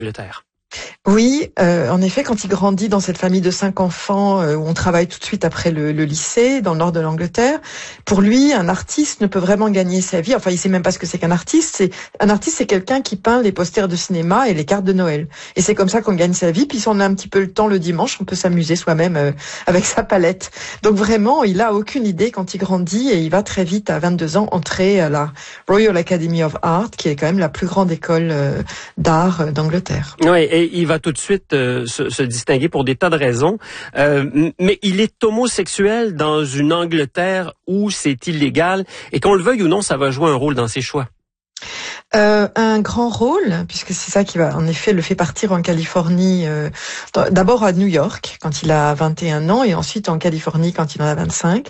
Angleterre. Oui, en effet, quand il grandit dans cette famille de 5 enfants, où on travaille tout de suite après le lycée, dans le nord de l'Angleterre, pour lui, un artiste ne peut vraiment gagner sa vie. Enfin, il sait même pas ce que c'est qu'un artiste. Un artiste, c'est quelqu'un qui peint les posters de cinéma et les cartes de Noël. Et c'est comme ça qu'on gagne sa vie. Puis si on a un petit peu le temps le dimanche, on peut s'amuser soi-même avec sa palette. Donc vraiment, il a aucune idée quand il grandit et il va très vite, à 22 ans, entrer à la Royal Academy of Art, qui est quand même la plus grande école d'art d'Angleterre. Oui, et il va tout de suite se distinguer pour des tas de raisons. Mais il est homosexuel dans une Angleterre où c'est illégal. Et qu'on le veuille ou non, ça va jouer un rôle dans ses choix. Un grand rôle, puisque c'est ça qui va en effet le fait partir en Californie, d'abord à New York quand il a 21 ans et ensuite en Californie quand il en a 25.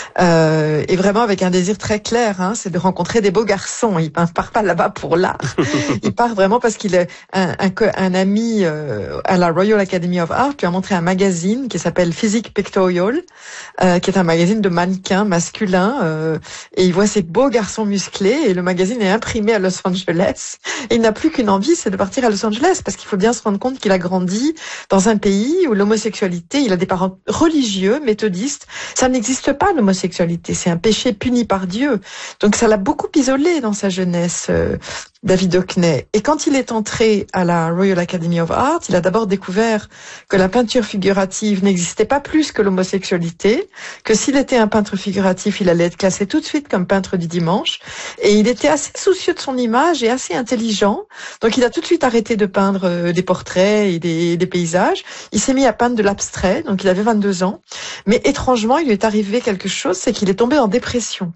Et vraiment avec un désir très clair, c'est de rencontrer des beaux garçons. Il part pas là-bas pour l'art. Il part vraiment parce qu'il est un ami à la Royal Academy of Art lui a montré un magazine qui s'appelle Physique Pictorial, qui est un magazine de mannequins masculins. Et il voit ces beaux garçons musclés et le magazine est imprimé à Los Angeles. Et il n'a plus qu'une envie, c'est de partir à Los Angeles, parce qu'il faut bien se rendre compte qu'il a grandi dans un pays où l'homosexualité, il a des parents religieux, méthodistes. Ça n'existe pas, l'homosexualité. C'est un péché puni par Dieu. Donc ça l'a beaucoup isolé dans sa jeunesse, David Hockney. Et quand il est entré à la Royal Academy of Art, il a d'abord découvert que la peinture figurative n'existait pas plus que l'homosexualité, que s'il était un peintre figuratif, il allait être classé tout de suite comme peintre du dimanche. Et il était assez soucieux de son image et assez intelligent. Donc il a tout de suite arrêté de peindre des portraits et des paysages. Il s'est mis à peindre de l'abstrait, donc il avait 22 ans. Mais étrangement, il lui est arrivé quelque chose, c'est qu'il est tombé en dépression.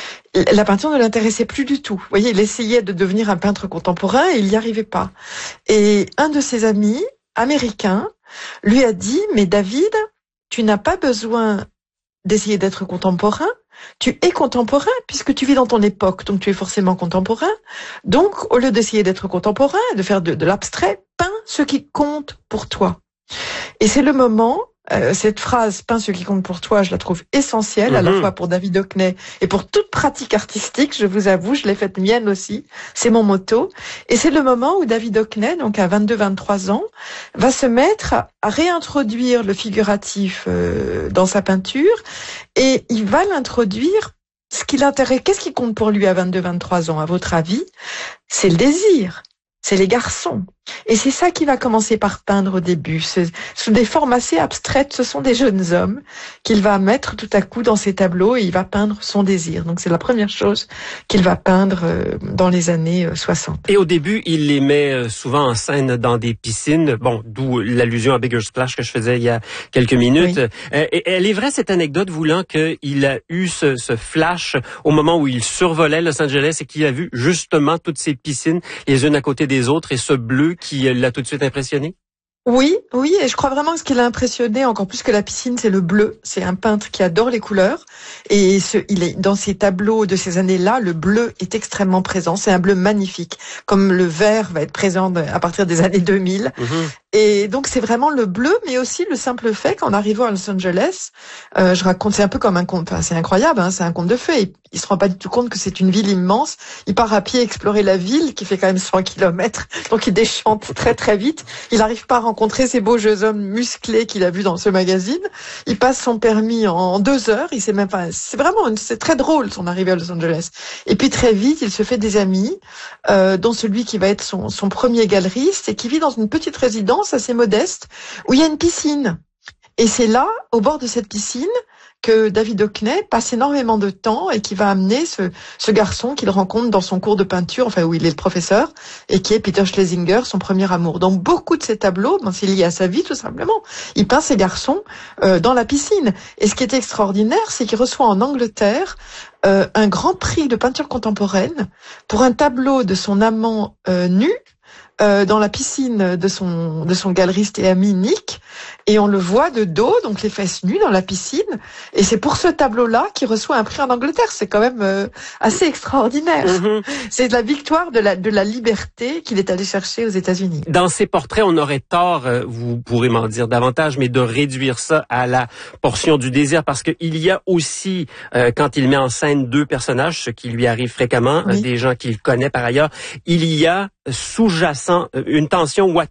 La peinture ne l'intéressait plus du tout. Vous voyez, il essayait de devenir un peintre contemporain et il n'y arrivait pas. Et un de ses amis américains lui a dit, mais David, tu n'as pas besoin d'essayer d'être contemporain. Tu es contemporain puisque tu vis dans ton époque, donc tu es forcément contemporain. Donc, au lieu d'essayer d'être contemporain, de faire de l'abstrait, peins ce qui compte pour toi. Et c'est le moment, cette phrase « peins ce qui compte pour toi », je la trouve essentielle, à la fois pour David Hockney et pour toute pratique artistique, je vous avoue, je l'ai faite mienne aussi, c'est mon motto. Et c'est le moment où David Hockney, donc à 22-23 ans, va se mettre à réintroduire le figuratif dans sa peinture, et il va l'introduire, ce qui l'intéresse, qu'est-ce qui compte pour lui à 22-23 ans, à votre avis? C'est le désir. C'est les garçons. Et c'est ça qu'il va commencer par peindre au début. Sous des formes assez abstraites, ce sont des jeunes hommes qu'il va mettre tout à coup dans ses tableaux et il va peindre son désir. Donc c'est la première chose qu'il va peindre dans les années 60. Et au début, il les met souvent en scène dans des piscines. Bon, d'où l'allusion à Bigger Splash que je faisais il y a quelques minutes. Oui. Et elle est vraie, cette anecdote, voulant qu'il a eu ce flash au moment où il survolait Los Angeles et qu'il a vu justement toutes ces piscines les unes à côté des autres et ce bleu qui l'a tout de suite impressionné? Oui, et je crois vraiment que ce qui l'a impressionné encore plus que la piscine, c'est le bleu. C'est un peintre qui adore les couleurs et il est dans ses tableaux de ces années-là, le bleu est extrêmement présent. C'est un bleu magnifique, comme le vert va être présent à partir des années 2000. Et donc c'est vraiment le bleu, mais aussi le simple fait qu'en arrivant à Los Angeles, je raconte, c'est un peu comme un conte, enfin, c'est incroyable, c'est un conte de fées. Il se rend pas du tout compte que c'est une ville immense. Il part à pied explorer la ville, qui fait quand même 100 kilomètres, donc il déchante très très vite. Il n'arrive pas à rencontrer ces beaux jeunes hommes musclés qu'il a vus dans ce magazine. Il passe son permis en 2 heures. Il sait même pas. C'est très drôle son arrivée à Los Angeles. Et puis très vite, il se fait des amis, dont celui qui va être son premier galeriste et qui vit dans une petite résidence assez modeste où il y a une piscine. Et c'est là, au bord de cette piscine, que David Hockney passe énormément de temps et qui va amener ce garçon qu'il rencontre dans son cours de peinture, enfin où il est le professeur, et qui est Peter Schlesinger, son premier amour. Donc beaucoup de ses tableaux, c'est lié à sa vie tout simplement. Il peint ces garçons dans la piscine. Et ce qui est extraordinaire, c'est qu'il reçoit en Angleterre un grand prix de peinture contemporaine pour un tableau de son amant nu, dans la piscine de son galeriste et ami Nick. et on le voit de dos, donc les fesses nues dans la piscine. Et c'est pour ce tableau-là qu'il reçoit un prix en Angleterre. C'est quand même assez extraordinaire. C'est de la victoire de la liberté qu'il est allé chercher aux États-Unis. Dans ces portraits, on aurait tort, vous pourrez m'en dire davantage, mais de réduire ça à la portion du désir, parce qu'il y a aussi, quand il met en scène deux personnages, ce qui lui arrive fréquemment, des gens qu'il connaît par ailleurs, il y a sous-jacent une tension où à